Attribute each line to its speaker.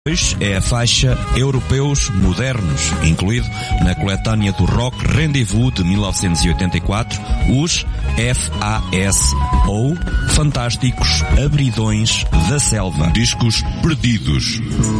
Speaker 1: É a faixa Europeus Modernos, incluído na coletânea do Rock Rendezvous de 1984, os FAS, ou Fantásticos Abridões da Selva.
Speaker 2: Discos perdidos.